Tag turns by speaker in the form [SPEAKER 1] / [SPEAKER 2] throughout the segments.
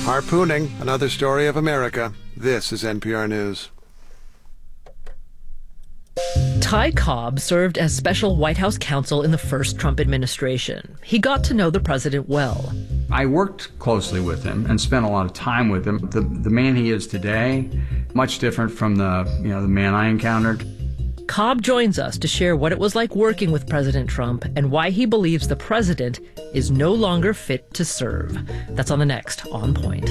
[SPEAKER 1] Harpooning, another story of America. This is NPR News.
[SPEAKER 2] Ty Cobb served as special White House counsel in the first Trump administration. He got to know the president well.
[SPEAKER 3] I worked closely with him and spent a lot of time with him. The man he is today, much different from the man I encountered.
[SPEAKER 2] Cobb joins us to share what it was like working with President Trump and why he believes the president is no longer fit to serve. That's on the next On Point.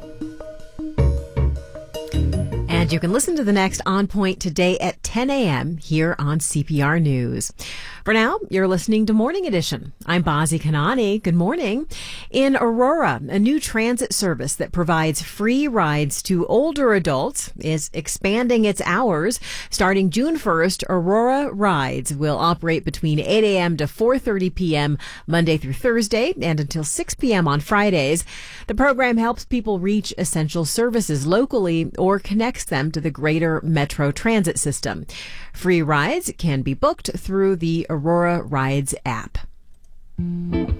[SPEAKER 4] And you can listen to the next On Point today at 10 a.m. here on CPR News. For now, you're listening to Morning Edition. I'm Bazi Kanani. Good morning. In Aurora, a new transit service that provides free rides to older adults is expanding its hours. Starting June 1st, Aurora Rides will operate between 8 a.m. to 4:30 p.m. Monday through Thursday and until 6 p.m. on Fridays. The program helps people reach essential services locally or connects them to the greater metro transit system. Free rides can be booked through the Aurora Rides app. In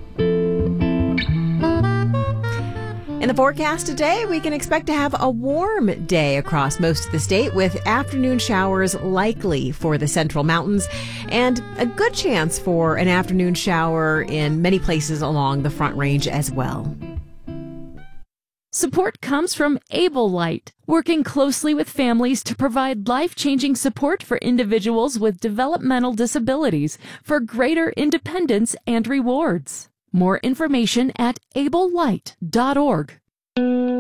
[SPEAKER 4] the forecast today, we can expect to have a warm day across most of the state with afternoon showers likely for the central mountains and a good chance for an afternoon shower in many places along the Front Range as well.
[SPEAKER 5] Support comes from Able Light, working closely with families to provide life-changing support for individuals with developmental disabilities for greater independence and rewards. More information at ablelight.org.